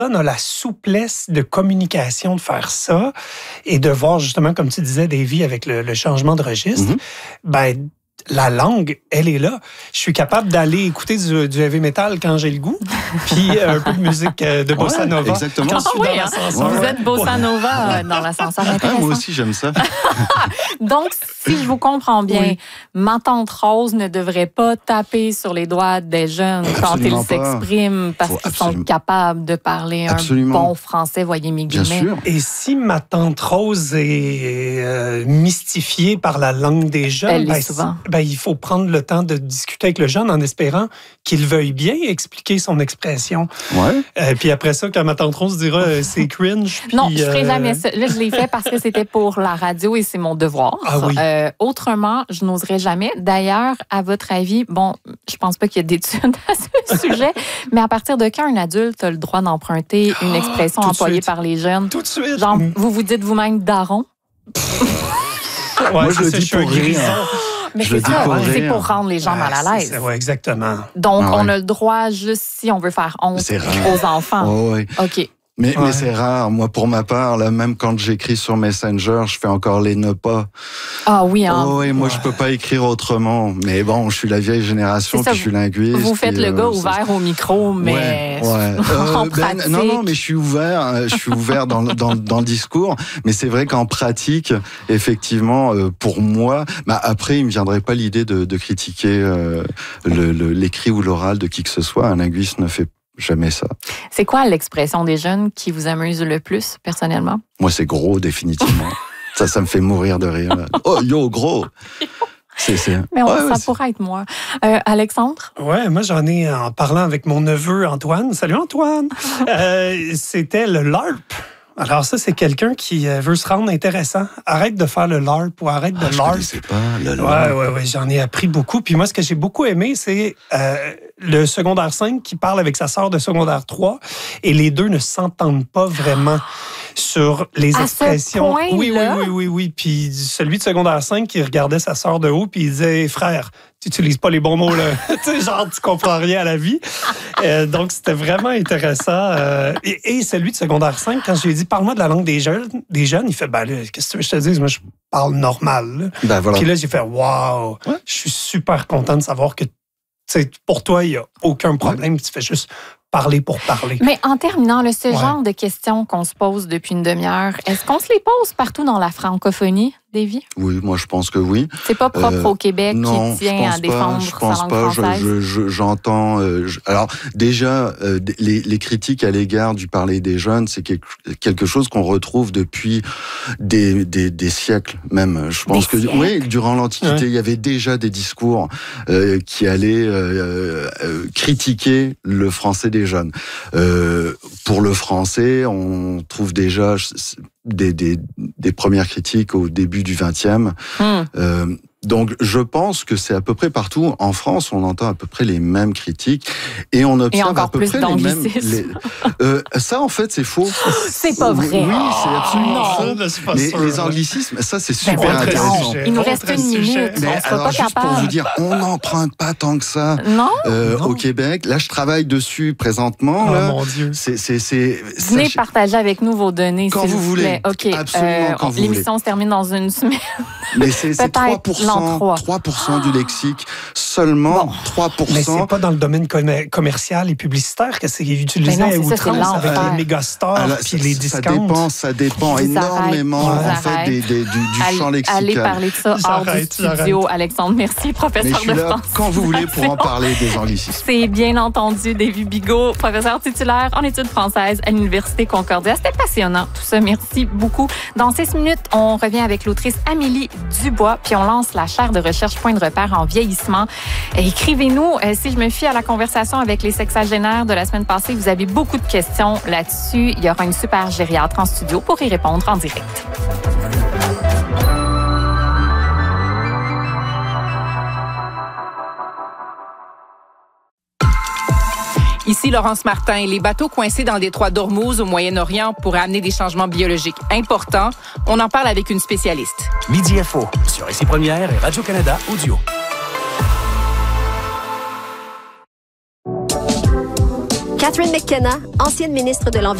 a la souplesse de communication de faire ça et de voir justement, comme tu disais, Davy, avec le changement de registre, ben la langue, elle est là. Je suis capable d'aller écouter du heavy metal quand j'ai le goût, puis un peu de musique de bossa nova. Exactement. Quand je suis dans l'ascenseur. Vous êtes bossa nova dans l'ascenseur. Moi aussi, j'aime ça. Donc, si je vous comprends bien, ma tante Rose ne devrait pas taper sur les doigts des jeunes Absolument quand ils s'expriment parce qu'ils sont capables de parler un bon français, voyez mes guillemets. Bien sûr. Et si ma tante Rose est mystifiée par la langue des jeunes, il faut prendre le temps de discuter avec le jeune en espérant qu'il veuille bien expliquer son expression. Ouais. Puis après ça, quand ma tante Rose dira c'est cringe. Puis, non, je ne ferai jamais ça. Là, je l'ai fait parce que c'était pour la radio et c'est mon devoir. Ah oui. Autrement, je n'oserais jamais. D'ailleurs, à votre avis, bon, je pense pas qu'il y ait d'études à ce sujet, mais à partir de quand un adulte a le droit d'emprunter une expression employée par les jeunes? Tout de suite. Genre, vous vous dites vous-même daron? Moi, je le dis pour rire. Mais c'est ça, c'est pour rendre les gens mal à l'aise. Oui, exactement. Donc, on a le droit juste si on veut faire honte aux enfants. Oh, oui. OK. Mais c'est rare. Moi, pour ma part, là, même quand j'écris sur Messenger, je fais encore les ne pas. Ah oui, hein? Oh, et moi, je peux pas écrire autrement. Mais bon, je suis la vieille génération, puis je suis linguiste. Vous faites le gars ouvert au micro, mais en pratique... Non, mais je suis ouvert. Je suis ouvert dans le discours. Mais c'est vrai qu'en pratique, effectivement, pour moi, après, il me viendrait pas l'idée de critiquer l'écrit ou l'oral de qui que ce soit. Un linguiste ne fait jamais ça. C'est quoi l'expression des jeunes qui vous amuse le plus, personnellement? Moi, c'est gros, définitivement. ça me fait mourir de rire. Oh, yo, gros! Mais ça pourrait être moi. Alexandre? Ouais, moi, j'en ai en parlant avec mon neveu Antoine. Salut, Antoine! C'était le LARP. Alors ça, c'est quelqu'un qui veut se rendre intéressant. Arrête de faire le LARP ou arrête de LARP. Je sais pas, le LARP. Ouais, j'en ai appris beaucoup. Puis moi, ce que j'ai beaucoup aimé, c'est le secondaire 5 qui parle avec sa sœur de secondaire 3 et les deux ne s'entendent pas vraiment sur les expressions. Ce point-là? Oui. Puis celui de secondaire 5 qui regardait sa sœur de haut puis il disait hey, « Frère, tu n'utilises pas les bons mots, là. » Tu sais, genre, tu comprends rien à la vie. Donc, c'était vraiment intéressant. Et celui de secondaire 5, quand je lui ai dit « Parle-moi de la langue des jeunes », il fait « Ben là, qu'est-ce que tu veux que je te dise? Moi, je parle normal. » Voilà. Puis là, j'ai fait « Wow! Ouais. Je suis super content de savoir que pour toi, il n'y a aucun problème. Tu fais juste parler pour parler. » Mais en terminant, ce genre de questions qu'on se pose depuis une demi-heure, est-ce qu'on se les pose partout dans la francophonie, Davy? Oui, moi je pense que oui. C'est pas propre au Québec qui tient à défendre sa langue française? J'entends... alors déjà, les critiques à l'égard du parler des jeunes, c'est quelque chose qu'on retrouve depuis des siècles même. Je pense que durant l'Antiquité, il y avait déjà des discours qui allaient critiquer le français des jeunes. Pour le français, on trouve déjà des premières critiques au début du XXe. Donc, je pense que c'est à peu près partout. En France, on entend à peu près les mêmes critiques et on observe à peu près les mêmes. Ça, en fait, c'est faux. C'est pas vrai. Oui, c'est absolument faux. Les anglicismes, ça, c'est super intéressant. Il nous reste une minute. Mais alors, juste pour vous dire, on n'emprunte pas tant que ça au Québec. Là, je travaille dessus présentement. Oh là. mon Dieu. Venez partager avec nous vos données, quand s'il vous vous voulez. plaît. OK. Absolument, quand vous voulez. L'émission se termine dans une semaine. Mais c'est 3% du lexique, seulement 3%. Mais c'est pas dans le domaine commercial et publicitaire que c'est utilisé à outrance avec les mégastores puis les discounts. Ça dépend énormément en fait du champ lexical. Allez parler de ça hors du studio, Alexandre. Merci, professeur de français. Quand vous voulez pour en parler des anglicismes. C'est bien entendu Davy Bigot, professeur titulaire en études françaises à l'Université Concordia. C'était passionnant tout ça. Merci beaucoup. Dans 6 minutes, on revient avec l'autrice Amélie Dubois, puis on lance la chaire de recherche Point de repère en vieillissement. Écrivez-nous, si je me fie à la conversation avec les sexagénaires de la semaine passée, vous avez beaucoup de questions là-dessus. Il y aura une super gériatre en studio pour y répondre en direct. Ici Laurence Martin. Les bateaux coincés dans le détroit d'Ormuz au Moyen-Orient pourraient amener des changements biologiques importants. On en parle avec une spécialiste. Midi Info sur Ici Première et Radio-Canada Audio. Catherine McKenna, ancienne ministre de l'Environnement